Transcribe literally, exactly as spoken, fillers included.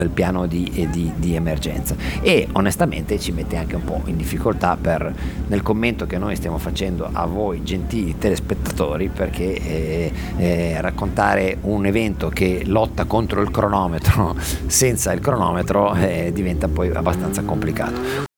del piano di, eh, di, di emergenza, e onestamente ci mette anche un po' in difficoltà per, nel commento che noi stiamo facendo a voi gentili telespettatori, perché eh, eh, raccontare un evento che lotta contro il cronometro senza il cronometro eh, diventa poi abbastanza complicato.